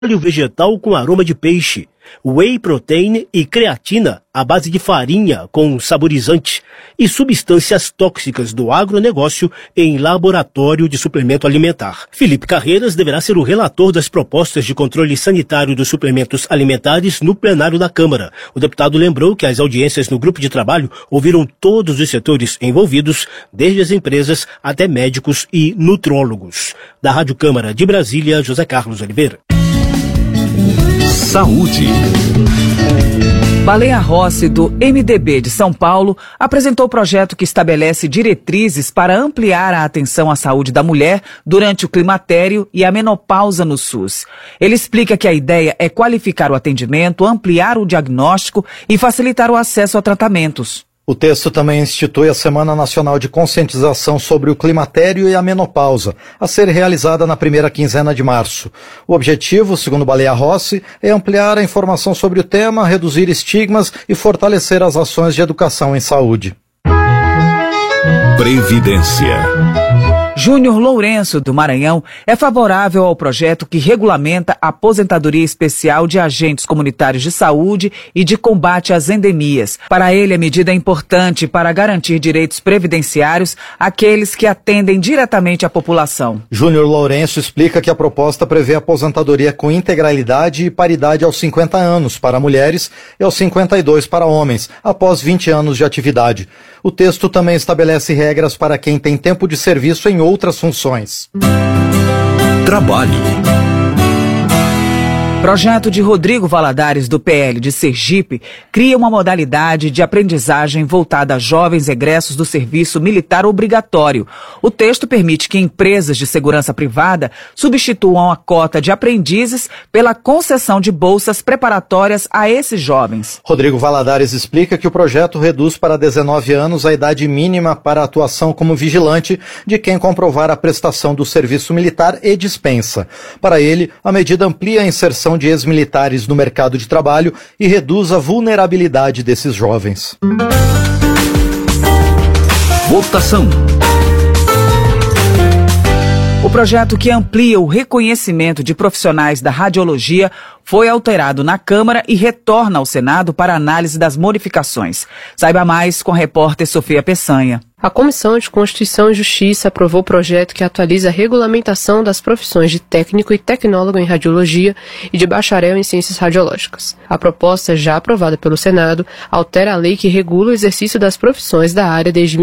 óleo vegetal com aroma de peixe, whey protein e creatina à base de farinha com saborizante e substâncias tóxicas do agronegócio em laboratório de suplemento alimentar. Felipe Carreiras deverá ser o relator das propostas de controle sanitário dos suplementos alimentares no plenário da Câmara. O deputado lembrou que as audiências no grupo de trabalho ouviram todos os setores envolvidos, desde as empresas até médicos e nutrólogos. Da Rádio Câmara de Brasília, José Carlos Oliveira. Saúde. Baleia Rossi, do MDB de São Paulo, apresentou o projeto que estabelece diretrizes para ampliar a atenção à saúde da mulher durante o climatério e a menopausa no SUS. Ele explica que a ideia é qualificar o atendimento, ampliar o diagnóstico e facilitar o acesso a tratamentos. O texto também institui a Semana Nacional de Conscientização sobre o Climatério e a Menopausa, a ser realizada na primeira quinzena de março. O objetivo, segundo Baleia Rossi, é ampliar a informação sobre o tema, reduzir estigmas e fortalecer as ações de educação em saúde. Previdência. Júnior Lourenço, do Maranhão, é favorável ao projeto que regulamenta a aposentadoria especial de agentes comunitários de saúde e de combate às endemias. Para ele, a medida é importante para garantir direitos previdenciários àqueles que atendem diretamente a população. Júnior Lourenço explica que a proposta prevê aposentadoria com integralidade e paridade aos 50 anos para mulheres e aos 52 para homens, após 20 anos de atividade. O texto também estabelece regras para quem tem tempo de serviço em outras funções. Trabalho. Projeto de Rodrigo Valadares, do PL de Sergipe, cria uma modalidade de aprendizagem voltada a jovens egressos do serviço militar obrigatório. O texto permite que empresas de segurança privada substituam a cota de aprendizes pela concessão de bolsas preparatórias a esses jovens. Rodrigo Valadares explica que o projeto reduz para 19 anos a idade mínima para atuação como vigilante de quem comprovar a prestação do serviço militar e dispensa. Para ele, a medida amplia a inserção de ex-militares no mercado de trabalho e reduz a vulnerabilidade desses jovens. Votação. O projeto que amplia o reconhecimento de profissionais da radiologia foi alterado na Câmara e retorna ao Senado para análise das modificações. Saiba mais com a repórter Sofia Peçanha. A Comissão de Constituição e Justiça aprovou o projeto que atualiza a regulamentação das profissões de técnico e tecnólogo em radiologia e de bacharel em ciências radiológicas. A proposta, já aprovada pelo Senado, altera a lei que regula o exercício das profissões da área desde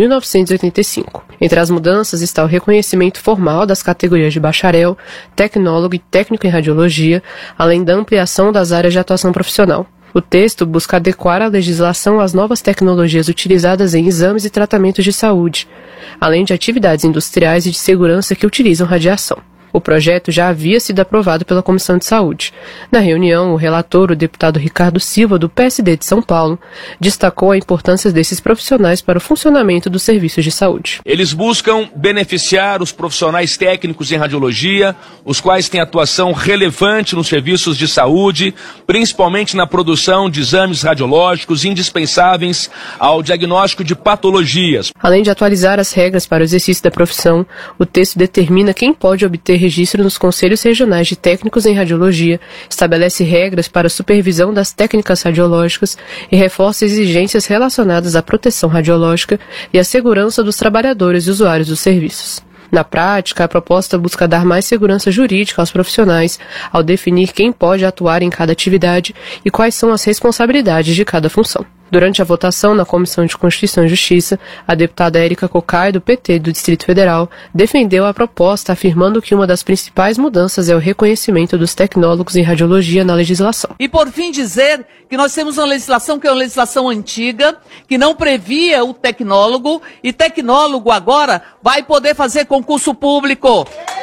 1985. Entre as mudanças está o reconhecimento formal das categorias de bacharel, tecnólogo e técnico em radiologia, além da ampliação das áreas de atuação profissional. O texto busca adequar a legislação às novas tecnologias utilizadas em exames e tratamentos de saúde, além de atividades industriais e de segurança que utilizam radiação. O projeto já havia sido aprovado pela Comissão de Saúde. Na reunião, o relator, o deputado Ricardo Silva, do PSD de São Paulo, destacou a importância desses profissionais para o funcionamento dos serviços de saúde. Eles buscam beneficiar os profissionais técnicos em radiologia, os quais têm atuação relevante nos serviços de saúde, principalmente na produção de exames radiológicos indispensáveis ao diagnóstico de patologias. Além de atualizar as regras para o exercício da profissão, o texto determina quem pode obter registro nos Conselhos Regionais de Técnicos em Radiologia, estabelece regras para a supervisão das técnicas radiológicas e reforça exigências relacionadas à proteção radiológica e à segurança dos trabalhadores e usuários dos serviços. Na prática, a proposta busca dar mais segurança jurídica aos profissionais ao definir quem pode atuar em cada atividade e quais são as responsabilidades de cada função. Durante a votação na Comissão de Constituição e Justiça, a deputada Érica Cocai, do PT do Distrito Federal, defendeu a proposta, afirmando que uma das principais mudanças é o reconhecimento dos tecnólogos em radiologia na legislação. E por fim dizer que nós temos uma legislação que é uma legislação antiga, que não previa o tecnólogo, e tecnólogo agora vai poder fazer concurso público.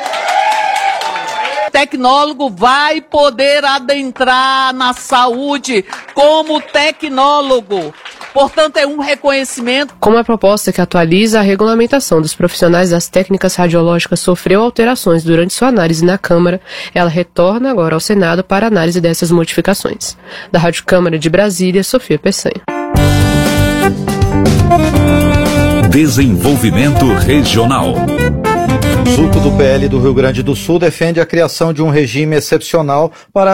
Tecnólogo vai poder adentrar na saúde como tecnólogo. Portanto, é um reconhecimento. Como a proposta que atualiza a regulamentação dos profissionais das técnicas radiológicas sofreu alterações durante sua análise na Câmara, ela retorna agora ao Senado para análise dessas modificações. Da Rádio Câmara de Brasília, Sofia Peçanha. Desenvolvimento Regional. Zuco do PL do Rio Grande do Sul defende a criação de um regime excepcional para